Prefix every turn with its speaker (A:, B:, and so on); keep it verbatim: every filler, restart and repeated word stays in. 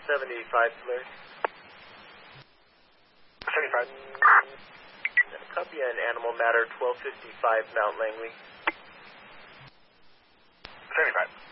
A: seventy-five, Larry.
B: seventy-five.
A: Copy on Animal Matter, twelve fifty-five, Mount Langley.
B: seventy-five.